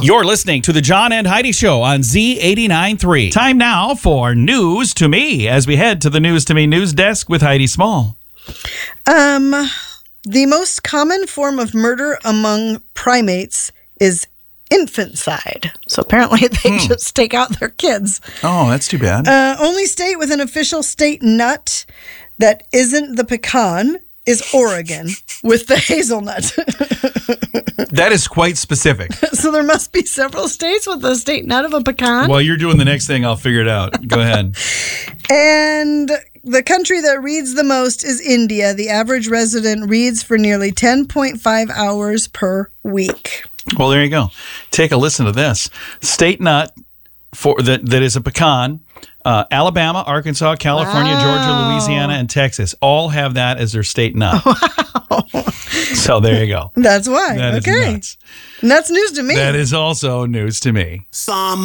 You're listening to the John and Heidi Show on Z89.3. Time now for News to Me as we head to the News to Me news desk with Heidi Small. The most common form of murder among primates is infanticide. So apparently they just take out their kids. Oh, that's too bad. Only state with an official state nut that isn't the pecan is Oregon with the hazelnut. That is quite specific. So there must be several states with the state nut of a pecan. While you're doing the next thing, I'll figure it out. Go ahead. And the country that reads the most is India. The average resident reads for nearly 10.5 hours per week. Well, there you go. Take a listen to this. State nut that is a pecan. Alabama, Arkansas, California, Georgia, Louisiana, and Texas all have that as their state nut. Wow. So there you go. That's why. That is okay. nuts. And that's news to me. That is also news to me.